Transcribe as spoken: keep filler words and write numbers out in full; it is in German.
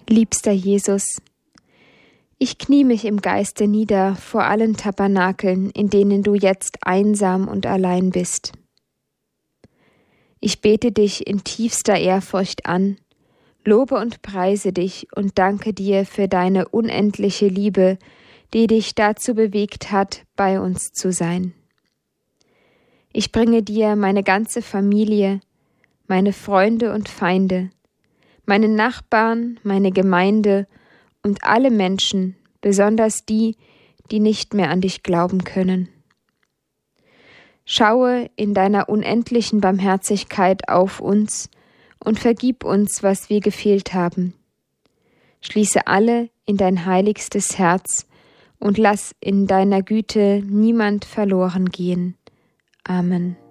Liebster Jesus, ich knie mich im Geiste nieder vor allen Tabernakeln, in denen du jetzt einsam und allein bist. Ich bete dich in tiefster Ehrfurcht an, lobe und preise dich und danke dir für deine unendliche Liebe, die dich dazu bewegt hat, bei uns zu sein. Ich bringe dir meine ganze Familie, meine Freunde und Feinde, meine Nachbarn, meine Gemeinde und alle Menschen, besonders die, die nicht mehr an dich glauben können. Schaue in deiner unendlichen Barmherzigkeit auf uns und vergib uns, was wir gefehlt haben. Schließe alle in dein heiligstes Herz und lass in deiner Güte niemand verloren gehen. Amen.